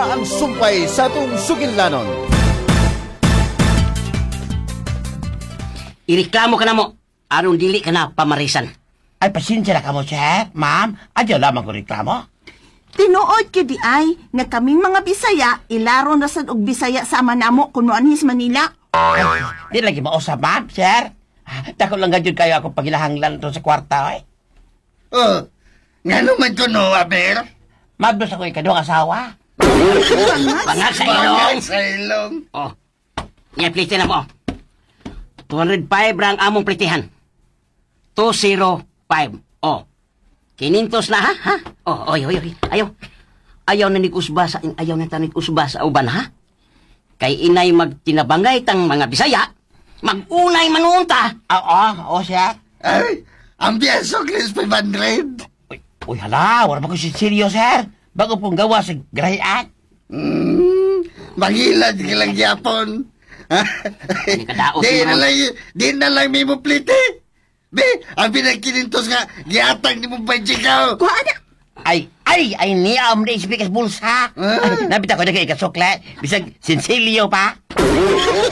na ang sumpay sa atong sugilnanon. Ireklamo ka na mo. Aron dili ka na pamarisan. Ay, pasensya na ka mo, sir. Ma'am, adyo lamang ko reklamo. Tinuod ko di ay, nga kaming mga Bisaya, ilaro na sad og Bisaya sa manamo kuno anhis Manila. Ay, di lagi mausap, ma'am, sir. Dako lang gadyon kayo ako pagilahanglan to sa kwarta, eh. Oh, nga naman ko no, Abel? Mabdos ako ikaduang asawa. Bangag sa ilong. Bangag sa ilong. Oh. Nga plite na mo. 205 ra ang among plitihan. 205. Oh. Kinintos na ha? Oh, oy. Ayaw. Ayaw na ni kusba sa uban ha? Kay inay magtinabangay tang mga Bisaya, magunay manuunta. Oo, sir. Ay, ang biyaso, Chris, 500. Uy, hala, wala ba ko seryo, sir? Bago pong gawa sa grayat. Mangilad ka lang Japon. Kadaot Di mo. na lang may mo plite. Be, ang pinagkinintos nga, giatang ni mo ba ikaw? Kuha na! Ay, niya ang speakers bulsa. Nabita ko na kayo kasukla. Bisag sinsilyo pa.